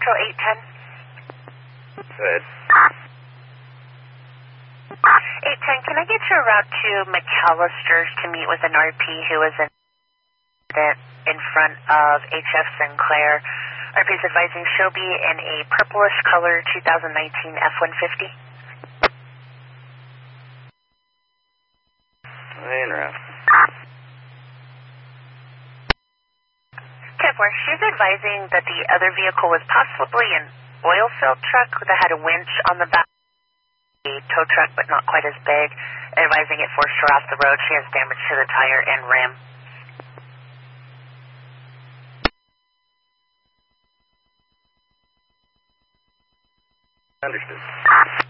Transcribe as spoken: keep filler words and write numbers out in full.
Central eight ten. Go ahead. eight ten, can I get your route to McAllister's to meet with an R P who was in, in front of H F Sinclair? R P's advising she'll be in a purplish color two thousand nineteen F one fifty. En route. ten four, she's advising that the other vehicle was possibly an oil filled truck that had a winch on the back. A tow truck, but not quite as big. Advising it forced her off the road. She has damage to the tire and rim. Understood.